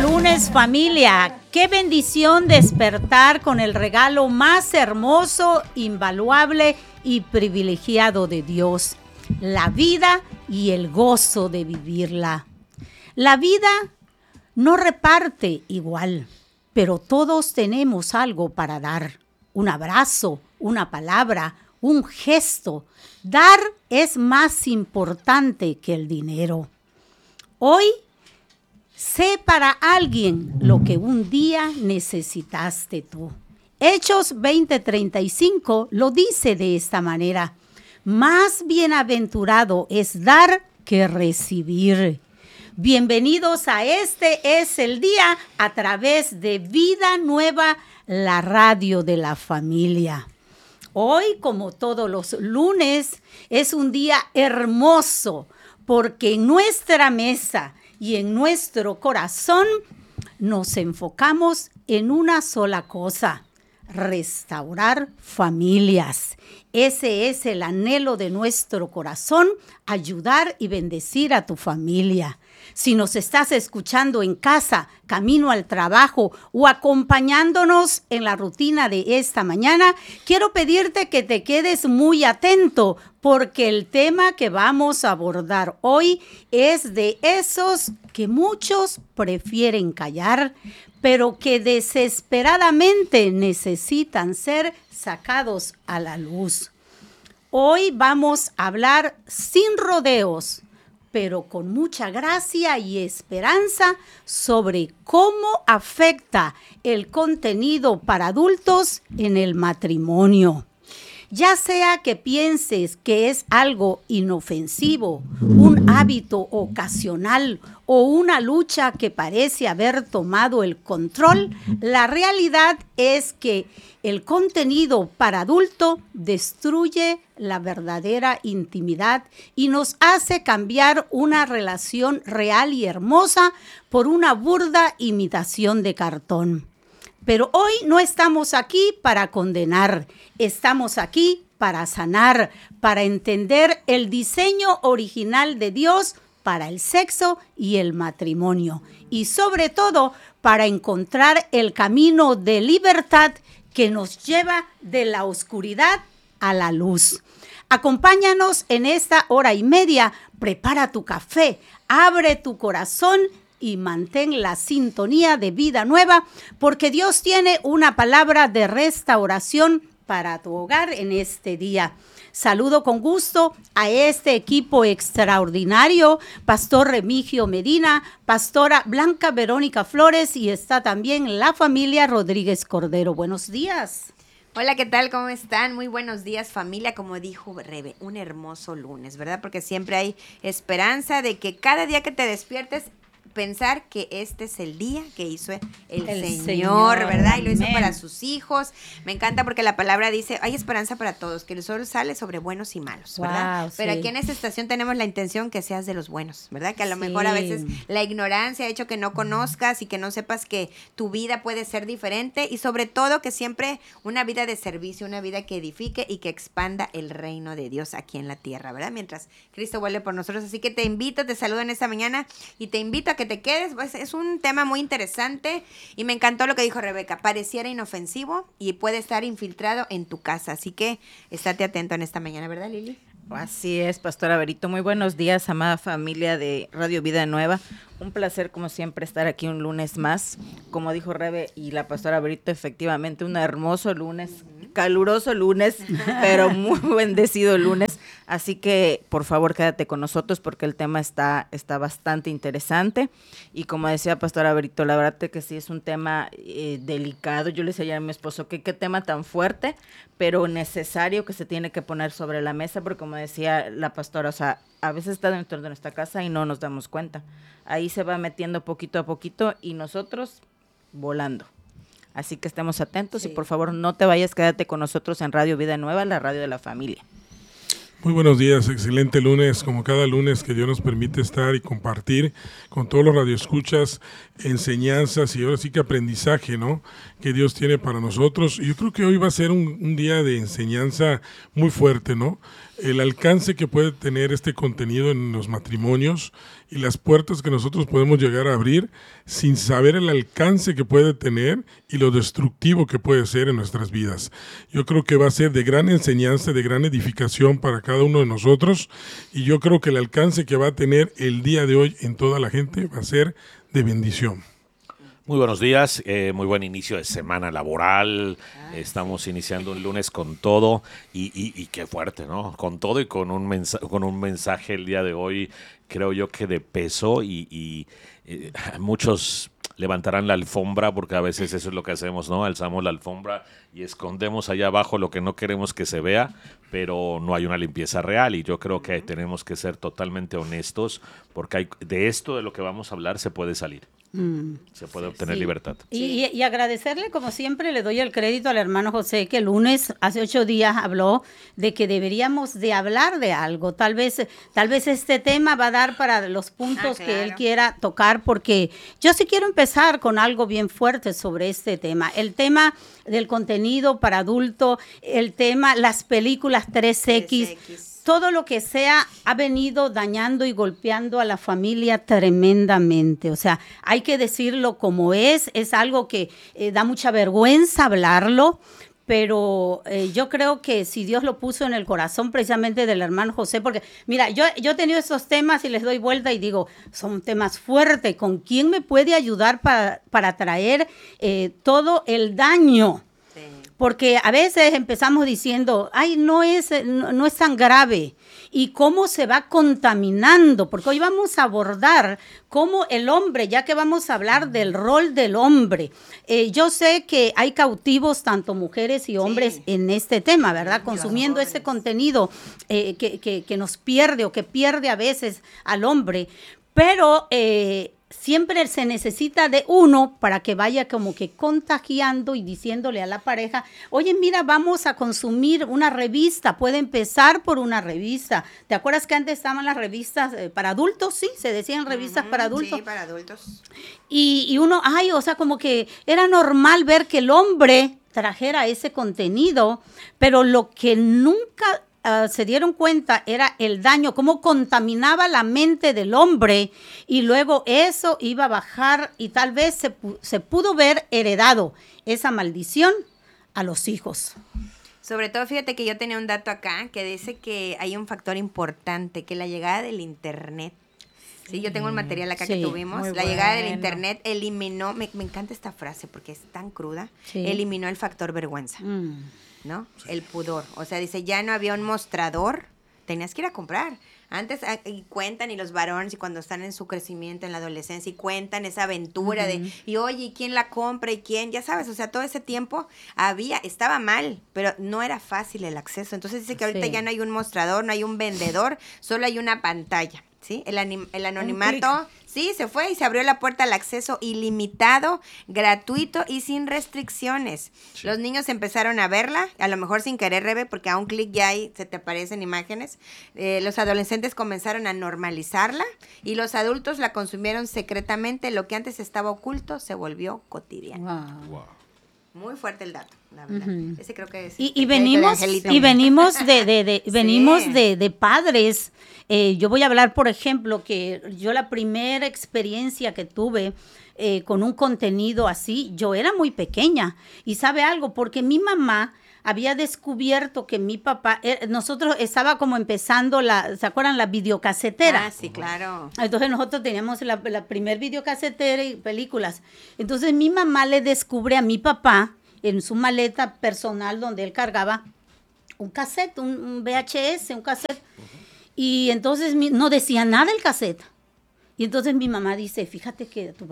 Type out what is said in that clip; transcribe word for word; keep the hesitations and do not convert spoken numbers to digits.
lunes, familia. Qué bendición despertar con el regalo más hermoso, invaluable y privilegiado de Dios, la vida y el gozo de vivirla. La vida no reparte igual, pero todos tenemos algo para dar. Un abrazo, una palabra, un gesto. Dar es más importante que el dinero. Hoy, sé para alguien lo que un día necesitaste tú. Hechos veinte treinta y cinco lo dice de esta manera: más bienaventurado es dar que recibir. Bienvenidos a Este es el Día a través de Vida Nueva, la radio de la familia. Hoy, como todos los lunes, es un día hermoso porque en nuestra mesa y en nuestro corazón nos enfocamos en una sola cosa: restaurar familias. Ese es el anhelo de nuestro corazón, ayudar y bendecir a tu familia. Si nos estás escuchando en casa, camino al trabajo o acompañándonos en la rutina de esta mañana, quiero pedirte que te quedes muy atento porque el tema que vamos a abordar hoy es de esos que muchos prefieren callar, pero que desesperadamente necesitan ser sacados a la luz. Hoy vamos a hablar sin rodeos, pero con mucha gracia y esperanza sobre cómo afecta el contenido para adultos en el matrimonio. Ya sea que pienses que es algo inofensivo, un hábito ocasional o una lucha que parece haber tomado el control, la realidad es que el contenido para adulto destruye la verdadera intimidad y nos hace cambiar una relación real y hermosa por una burda imitación de cartón. Pero hoy no estamos aquí para condenar, estamos aquí para sanar, para entender el diseño original de Dios para el sexo y el matrimonio, y sobre todo para encontrar el camino de libertad que nos lleva de la oscuridad a la luz. Acompáñanos en esta hora y media, prepara tu café, abre tu corazón y mantén la sintonía de Vida Nueva, porque Dios tiene una palabra de restauración para tu hogar en este día. Saludo con gusto a este equipo extraordinario, Pastor Remigio Medina, Pastora Blanca Verónica Flores, y está también la familia Rodríguez Cordero. Buenos días. Hola, ¿qué tal? ¿Cómo están? Muy buenos días, familia. Como dijo Rebe, un hermoso lunes, ¿verdad? Porque siempre hay esperanza de que cada día que te despiertes, pensar que este es el día que hizo el, el Señor, Señor, ¿verdad? Y lo hizo para sus hijos. Me encanta porque la palabra dice, hay esperanza para todos, que el sol sale sobre buenos y malos, ¿verdad? Wow, pero sí. Aquí en esta estación tenemos la intención que seas de los buenos, ¿verdad? Que a lo sí. mejor a veces la ignorancia ha hecho que no conozcas y que no sepas que tu vida puede ser diferente, y sobre todo que siempre una vida de servicio, una vida que edifique y que expanda el reino de Dios aquí en la tierra, ¿verdad? Mientras Cristo vuelve por nosotros. Así que te invito, te saludo en esta mañana y te invito a que te quedes, pues es un tema muy interesante y me encantó lo que dijo Rebeca, pareciera inofensivo y puede estar infiltrado en tu casa, así que estate atento en esta mañana, ¿verdad, Lili? Así es, Pastora Berito. Muy buenos días, amada familia de Radio Vida Nueva. Un placer, como siempre, estar aquí un lunes más. Como dijo Rebe y la Pastora Berito, efectivamente, un hermoso lunes, caluroso lunes, pero muy bendecido lunes. Así que, por favor, quédate con nosotros porque el tema está, está bastante interesante. Y como decía Pastora Berito, la verdad que sí es un tema eh, delicado. Yo le decía a mi esposo que qué tema tan fuerte, pero necesario, que se tiene que poner sobre la mesa, porque como decía la pastora, o sea, a veces está dentro de nuestra casa y no nos damos cuenta. Ahí se va metiendo poquito a poquito y nosotros volando. Así que estemos atentos sí. Y por favor no te vayas, quédate con nosotros en Radio Vida Nueva, la radio de la familia. Muy buenos días, excelente lunes, como cada lunes que Dios nos permite estar y compartir con todos los radioescuchas, enseñanzas y ahora sí que aprendizaje, ¿no?, que Dios tiene para nosotros. Y yo creo que hoy va a ser un, un día de enseñanza muy fuerte, ¿no? el alcance que puede tener este contenido en los matrimonios y las puertas que nosotros podemos llegar a abrir sin saber el alcance que puede tener y lo destructivo que puede ser en nuestras vidas. Yo creo que va a ser de gran enseñanza, de gran edificación para cada uno de nosotros, y yo creo que el alcance que va a tener el día de hoy en toda la gente va a ser de bendición. Muy buenos días, eh, muy buen inicio de semana laboral, estamos iniciando un lunes con todo y, y, y qué fuerte, ¿no? Con todo y con un, mensa- con un mensaje el día de hoy, creo yo que de peso y, y eh, muchos levantarán la alfombra, porque a veces eso es lo que hacemos, ¿no? Alzamos la alfombra y escondemos allá abajo lo que no queremos que se vea, pero no hay una limpieza real, y yo creo que tenemos que ser totalmente honestos, porque hay, de esto de lo que vamos a hablar se puede salir. Mm. Se puede obtener sí. libertad. Y, y, y agradecerle, como siempre, le doy el crédito al hermano José, que el lunes, hace ocho días, habló de que deberíamos de hablar de algo. Tal vez, tal vez este tema va a dar para los puntos ah, claro. que él quiera tocar, porque yo sí quiero empezar con algo bien fuerte sobre este tema. El tema del contenido para adulto, el tema, las películas tres equis, tres equis. Todo lo que sea ha venido dañando y golpeando a la familia tremendamente. O sea, hay que decirlo como es. Es algo que eh, da mucha vergüenza hablarlo, pero eh, yo creo que si Dios lo puso en el corazón precisamente del hermano José, porque mira, yo, yo he tenido esos temas y les doy vuelta y digo, son temas fuertes. ¿Con quién me puede ayudar para, para traer eh, todo el daño? Porque a veces empezamos diciendo, ay, no es, no, no es tan grave. Y cómo se va contaminando, porque hoy vamos a abordar cómo el hombre, ya que vamos a hablar del rol del hombre. Eh, yo sé que hay cautivos, tanto mujeres y hombres, sí. en este tema, ¿verdad? Sí, consumiendo ese contenido eh, que, que, que nos pierde o que pierde a veces al hombre. Pero eh, siempre se necesita de uno para que vaya como que contagiando y diciéndole a la pareja, oye, mira, vamos a consumir una revista, puede empezar por una revista. ¿Te acuerdas que antes estaban las revistas eh, para adultos? Sí, se decían revistas uh-huh, para adultos. Sí, para adultos. Y, y uno, ay, o sea, como que era normal ver que el hombre trajera ese contenido, pero lo que nunca Uh, se dieron cuenta era el daño, cómo contaminaba la mente del hombre, y luego eso iba a bajar y tal vez se, se pudo ver heredado esa maldición a los hijos. Sobre todo, fíjate que yo tenía un dato acá que dice que hay un factor importante, que la llegada del internet. Sí, yo tengo un material acá sí, que tuvimos. La bueno. llegada del internet eliminó, me, me encanta esta frase porque es tan cruda, sí. eliminó el factor vergüenza. Mm. ¿No? El pudor. O sea, dice, ya no había un mostrador, tenías que ir a comprar. Antes y cuentan, y los varones, y cuando están en su crecimiento, en la adolescencia, y cuentan esa aventura uh-huh. de, y oye, ¿y quién la compra? ¿Y quién? Ya sabes, o sea, todo ese tiempo había, estaba mal, pero no era fácil el acceso. Entonces dice que ahorita sí. ya no hay un mostrador, no hay un vendedor, solo hay una pantalla. ¿Sí? El, anim- el anonimato, sí, se fue y se abrió la puerta al acceso ilimitado, gratuito y sin restricciones. Sí. Los niños empezaron a verla, a lo mejor sin querer, Rebe, porque a un clic ya ahí se te aparecen imágenes. Eh, los adolescentes comenzaron a normalizarla y los adultos la consumieron secretamente. Lo que antes estaba oculto se volvió cotidiano. Wow. Wow. Muy fuerte el dato, la verdad. Uh-huh. Ese creo que es. Y, y venimos, y venimos de, de, de venimos sí. de, de padres. Eh, yo voy a hablar, por ejemplo, que yo la primera experiencia que tuve eh, con un contenido así, yo era muy pequeña. Y ¿sabe algo? Porque mi mamá había descubierto que mi papá, eh, nosotros estaba como empezando la, ¿se acuerdan? La videocasetera. Ah, sí, claro. Entonces nosotros teníamos la, la primer videocasetera y películas. Entonces mi mamá le descubre a mi papá en su maleta personal donde él cargaba un cassette, un, un V H S, un cassette. Uh-huh. Y entonces mi, no decía nada el cassette. Y entonces mi mamá dice, fíjate que tu